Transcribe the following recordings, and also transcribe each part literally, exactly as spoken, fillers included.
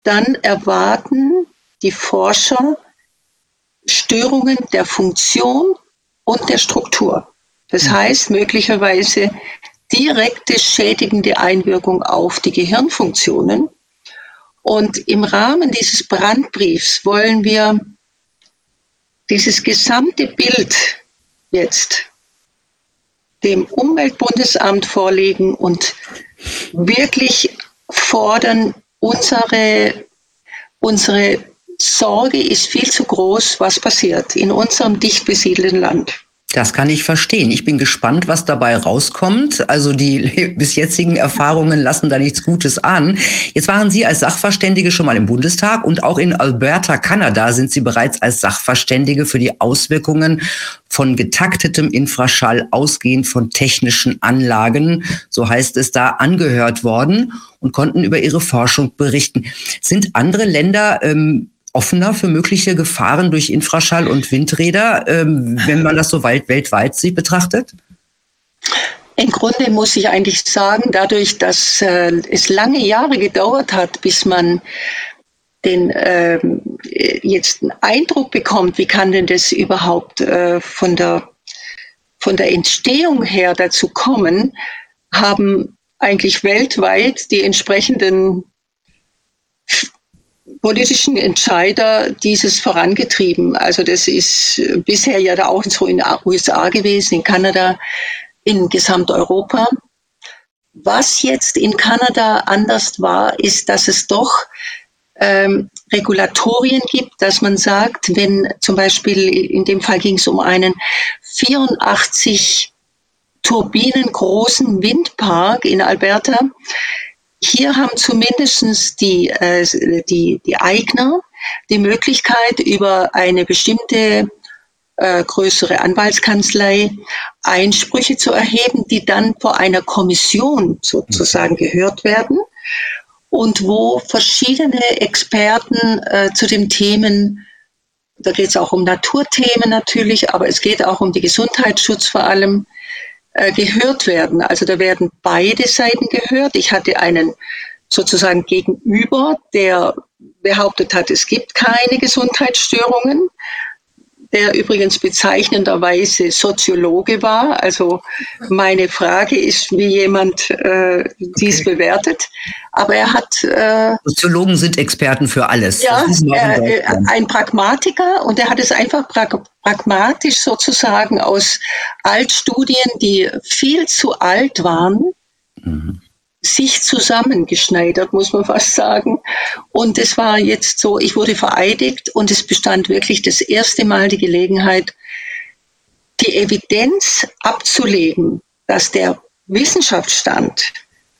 dann erwarten die Forscher Störungen der Funktion und der Struktur. Das heißt möglicherweise direkte schädigende Einwirkung auf die Gehirnfunktionen. Und im Rahmen dieses Brandbriefs wollen wir dieses gesamte Bild jetzt dem Umweltbundesamt vorlegen und wirklich fordern, unsere, unsere Sorge ist viel zu groß, was passiert in unserem dicht besiedelten Land. Das kann ich verstehen. Ich bin gespannt, was dabei rauskommt. Also die bis jetzigen Erfahrungen lassen da nichts Gutes an. Jetzt waren Sie als Sachverständige schon mal im Bundestag und auch in Alberta, Kanada, sind Sie bereits als Sachverständige für die Auswirkungen von getaktetem Infraschall ausgehend von technischen Anlagen, so heißt es da, angehört worden und konnten über Ihre Forschung berichten. Sind andere Länder ähm, offener für mögliche Gefahren durch Infraschall und Windräder, ähm, wenn man das so weit, weltweit sich betrachtet? Im Grunde muss ich eigentlich sagen, dadurch, dass äh, es lange Jahre gedauert hat, bis man den äh, jetzt einen Eindruck bekommt, wie kann denn das überhaupt äh, von der von der Entstehung her dazu kommen, haben eigentlich weltweit die entsprechenden politischen Entscheider dieses vorangetrieben. Also das ist bisher ja da auch so in den U S A gewesen, in Kanada, in Gesamteuropa. Was jetzt in Kanada anders war, ist, dass es doch ähm, Regulatorien gibt, dass man sagt, wenn zum Beispiel, in dem Fall ging es um einen vierundachtzig Turbinen großen Windpark in Alberta. Hier haben zumindest die, äh, die, die Eigner die Möglichkeit, über eine bestimmte äh, größere Anwaltskanzlei Einsprüche zu erheben, die dann vor einer Kommission sozusagen gehört werden und wo verschiedene Experten äh, zu den Themen, da geht es auch um Naturthemen natürlich, aber es geht auch um den Gesundheitsschutz vor allem, gehört werden. Also da werden beide Seiten gehört. Ich hatte einen sozusagen Gegenüber, der behauptet hat, es gibt keine Gesundheitsstörungen, der übrigens bezeichnenderweise Soziologe war. Also meine Frage ist, wie jemand äh, dies okay. bewertet. Aber er hat... Äh, Soziologen sind Experten für alles. Ja, äh, ein Pragmatiker, und er hat es einfach prag- pragmatisch sozusagen aus Altstudien, die viel zu alt waren, mhm. sich zusammengeschneidert, muss man fast sagen. Und es war jetzt so, ich wurde vereidigt und es bestand wirklich das erste Mal die Gelegenheit, die Evidenz abzulegen, dass der Wissenschaftsstand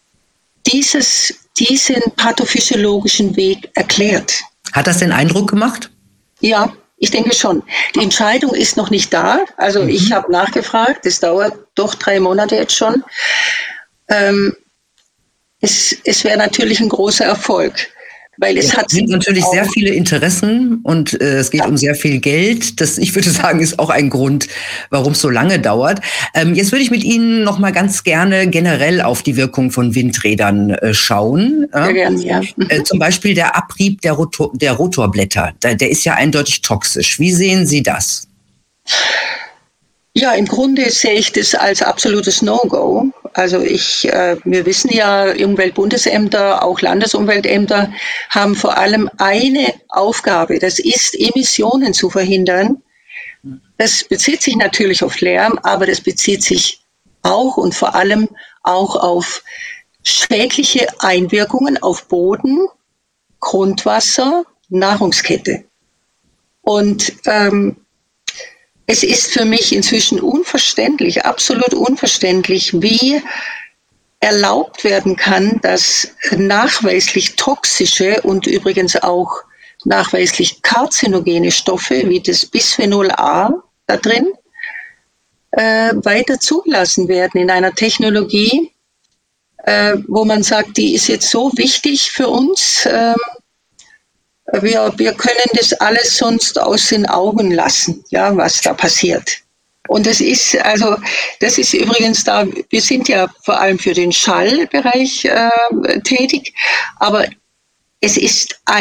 dieses, diesen pathophysiologischen Weg erklärt. Hat das den Eindruck gemacht? Ja, ich denke schon. Die Entscheidung ist noch nicht da. Also mhm. ich habe nachgefragt, das dauert doch drei Monate jetzt schon. Ähm, Es, es wäre natürlich ein großer Erfolg, weil es ja, hat... Es sind natürlich sehr viele Interessen und äh, es geht ja. um sehr viel Geld. Das, ich würde sagen, ist auch ein Grund, warum es so lange dauert. Ähm, jetzt würde ich mit Ihnen noch mal ganz gerne generell auf die Wirkung von Windrädern äh, schauen. Sehr äh, gerne, ja. Mhm. Äh, zum Beispiel der Abrieb der, Rotor, der Rotorblätter, der, der ist ja eindeutig toxisch. Wie sehen Sie das? Ja, im Grunde sehe ich das als absolutes No-Go. Also ich, äh, wir wissen ja, Umweltbundesämter, auch Landesumweltämter haben vor allem eine Aufgabe, das ist, Emissionen zu verhindern. Das bezieht sich natürlich auf Lärm, aber das bezieht sich auch und vor allem auch auf schädliche Einwirkungen auf Boden, Grundwasser, Nahrungskette. Und ähm, es ist für mich inzwischen unverständlich, absolut unverständlich, wie erlaubt werden kann, dass nachweislich toxische und übrigens auch nachweislich karzinogene Stoffe wie das Bisphenol A da drin äh, weiter zugelassen werden in einer Technologie, äh, wo man sagt, die ist jetzt so wichtig für uns, äh, Wir, wir können das alles sonst aus den Augen lassen, ja, was da passiert. Und das ist, also, das ist übrigens da, wir sind ja vor allem für den Schallbereich äh, tätig, aber es ist